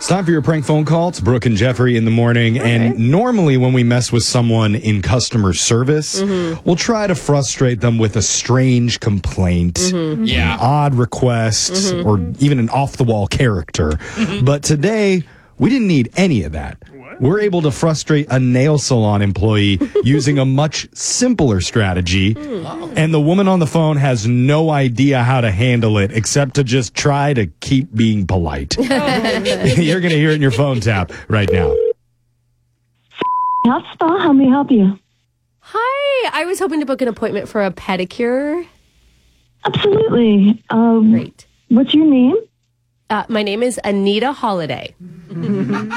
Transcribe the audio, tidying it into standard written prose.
It's time for your prank phone call. It's Brooke and Jeffrey in the morning. Okay. And normally when we mess with someone in customer service, we'll try to frustrate them with a strange complaint, odd request, or even an off-the-wall character. But today, we didn't need any of that. We're able to frustrate a nail salon employee using a much simpler strategy. And the woman on the phone has no idea how to handle it except to just try to keep being polite. You're going to hear it in your phone tap right now. Health Spa, how may I help you? Hi, I was hoping to book an appointment for a pedicure. Absolutely. Great. What's your name? My name is Anita Holiday.